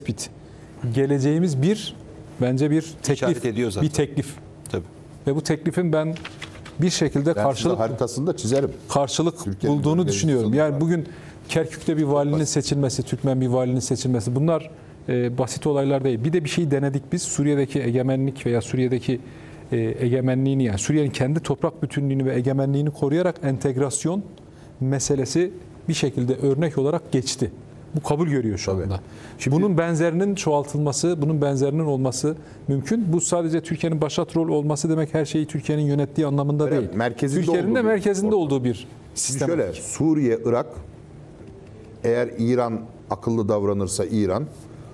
tespit. Geleceğimiz bence bir teklif. ediyor zaten. Bir teklif. Tabii. Ve bu teklifin ben bir şekilde Ben size haritasını da çizerim. karşılık Türkiye'nin bulduğunu bölgesi düşünüyorum. sonunda. Yani bugün Kerkük'te bir valinin seçilmesi, Türkmen bir valinin seçilmesi, bunlar basit olaylar değil. Bir de bir şey denedik biz. Suriye'deki egemenlik veya Suriye'deki egemenliğini, yani Suriye'nin kendi toprak bütünlüğünü ve egemenliğini koruyarak entegrasyon meselesi bir şekilde örnek olarak geçti. Bu kabul görüyor şu anda. Şimdi, bunun benzerinin çoğaltılması, bunun benzerinin olması mümkün. Bu sadece Türkiye'nin başat rol olması demek her şeyi Türkiye'nin yönettiği anlamında değil. Türkiye'nin de merkezinde olduğu bir sistem. Şöyle, Suriye, Irak, eğer İran akıllı davranırsa İran,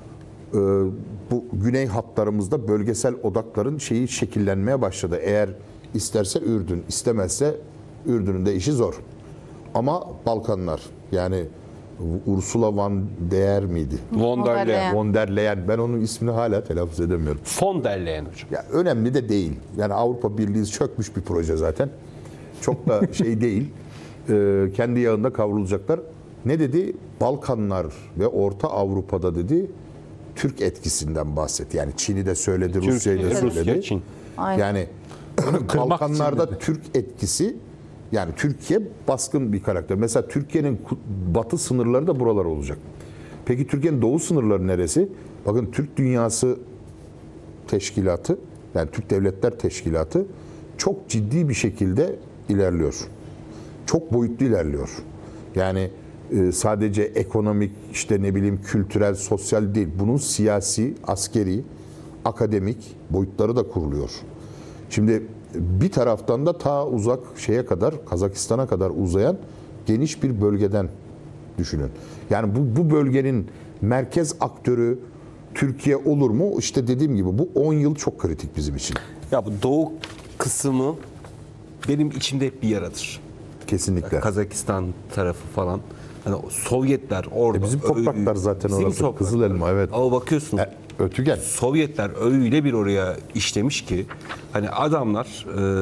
bu güney hatlarımızda bölgesel odakların şeyi şekillenmeye başladı. Eğer isterse Ürdün, istemezse Ürdün'ün de işi zor. Ama Balkanlar, yani Ursula von der miydi? Von der Leyen. Von der Leyen. Ben onun ismini hala telaffuz edemiyorum. Von der Leyen hocam. Ya önemli de değil. Yani Avrupa Birliği çökmüş bir proje zaten. Çok da şey değil. Kendi yağında kavrulacaklar. Ne dedi? Balkanlar ve Orta Avrupa'da dedi Türk etkisinden bahsetti. Yani Çin'i de söyledi, Rusya'yı da söyledi. Rusya, Çin. Aynen. Yani Balkanlarda Türk etkisi, yani Türkiye baskın bir karakter. Mesela Türkiye'nin batı sınırları da buralar olacak. Peki Türkiye'nin doğu sınırları neresi? Bakın Türk Dünyası Teşkilatı, yani Türk Devletler Teşkilatı çok ciddi bir şekilde ilerliyor. Çok boyutlu ilerliyor. Yani sadece ekonomik, işte ne bileyim kültürel, sosyal değil. Bunun siyasi, askeri, akademik boyutları da kuruluyor. Şimdi bir taraftan da ta uzak şeye kadar, Kazakistan'a kadar uzayan geniş bir bölgeden düşünün. Yani bu bölgenin merkez aktörü Türkiye olur mu? İşte dediğim gibi bu 10 yıl çok kritik bizim için. Ya bu doğu kısmı benim içimde hep bir yaradır. Kesinlikle. Kazakistan tarafı falan. Hani Sovyetler orada. Bizim topraklar zaten bizim orası. topraklar. Kızıl elma, evet. Ama bakıyorsun. Ötügen. Sovyetler öyle bir oraya işlemiş ki hani adamlar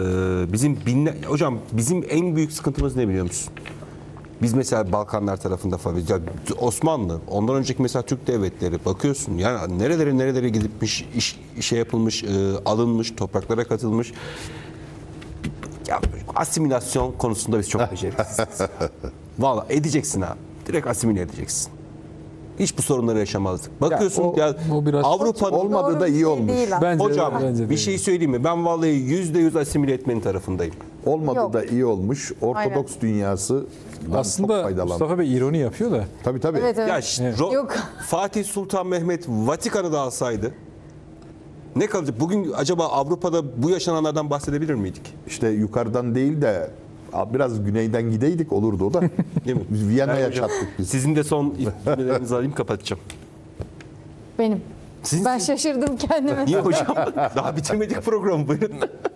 hocam bizim en büyük sıkıntımız ne biliyor musun? Biz mesela Balkanlar tarafında falan Osmanlı, ondan önceki mesela Türk devletleri bakıyorsun yani nerelere gidipmiş, şey yapılmış, alınmış, topraklara katılmış. Ya, asimilasyon konusunda biz çok beceriksiziz. Vallahi edeceksin abi. Direkt asimile edeceksin. Hiç bu sorunları yaşamazdık. Bakıyorsun o biraz Avrupa'nın olmadı da iyi olmuş. Bence hocam bence bir şey söyleyeyim mi? Ben vallahi %100 asimile etmenin tarafındayım. Olmadı Yok. da iyi olmuş. Ortodoks dünyası çok aslında faydalandı. Mustafa Bey ironi yapıyor da. Tabii. Evet, evet. Ya Yok. Fatih Sultan Mehmet Vatikan'ı da alsaydı ne kalacak? Bugün acaba Avrupa'da bu yaşananlardan bahsedebilir miydik? İşte yukarıdan değil de biraz güneyden gideydik olurdu o da. Değil mi? Biz Viyana'ya Hocam, çattık biz. Sizin de son ifadenizi alayım, kapatacağım. Benim. Siz- Ben şaşırdım kendime. Niye hocam? Daha bitirmedik programı, buyurun.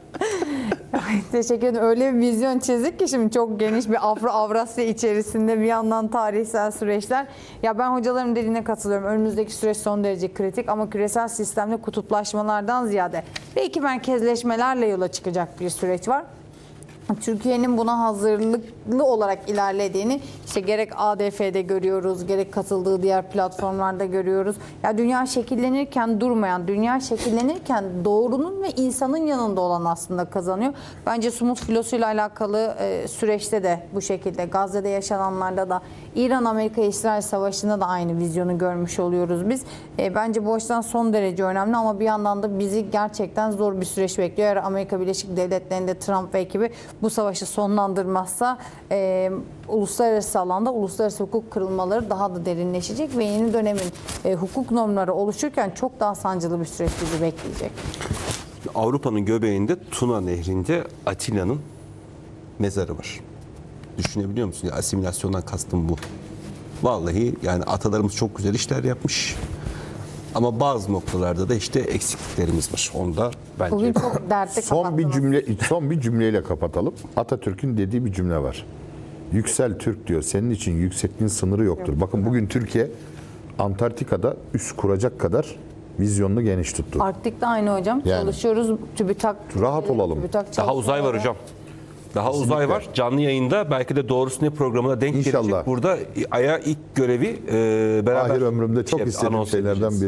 Teşekkür ederim. Öyle bir vizyon çizdik ki şimdi çok geniş bir Avrasya içerisinde bir yandan tarihsel süreçler. Ya ben hocalarım dediğine katılıyorum. Önümüzdeki süreç son derece kritik ama küresel sistemde kutuplaşmalardan ziyade belki merkezleşmelerle yola çıkacak bir süreç var. Türkiye'nin buna hazırlıklı olarak ilerlediğini işte gerek ADF'de görüyoruz, gerek katıldığı diğer platformlarda görüyoruz. Ya dünya şekillenirken durmayan, dünya şekillenirken doğrunun ve insanın yanında olan aslında kazanıyor. Bence Sumut filosuyla alakalı süreçte de bu şekilde, Gazze'de yaşananlarda da, İran-Amerika-İsrail savaşında da aynı vizyonu görmüş oluyoruz biz. Bence bu açıdan son derece önemli ama bir yandan da bizi gerçekten zor bir süreç bekliyor. Eğer Amerika Birleşik Devletleri'nde Trump ve ekibi bu savaşı sonlandırmazsa uluslararası alanda uluslararası hukuk kırılmaları daha da derinleşecek ve yeni dönemin hukuk normları oluşurken çok daha sancılı bir süreç bizi bekleyecek. Avrupa'nın göbeğinde Tuna Nehri'nde Atilla'nın mezarı var. Düşünebiliyor musun? Ya, asimilasyondan kastım bu. Vallahi yani atalarımız çok güzel işler yapmış. Ama bazı noktalarda da işte eksikliklerimiz var. Onda bence Bugün çok dertli Son bir cümleyle kapatalım. Atatürk'ün dediği bir cümle var. Yüksel Türk diyor. Senin için yüksekliğin sınırı yoktur. Bakın bugün Türkiye Antarktika'da üs kuracak kadar vizyonunu geniş tuttu. Arktik'te aynı hocam. Yani. Çalışıyoruz. TÜBİTAK. Rahat olalım. TÜBİTAK daha uzay var çalışmaları. hocam. Daha uzay Kesinlikle. var. Canlı yayında belki de Doğrusu Ne programına denk İnşallah. gelecek. Burada Ay'a ilk görevi beraber Ahir ömrümde çok şey, istediğim anons şeylerden edeceğiz. biri.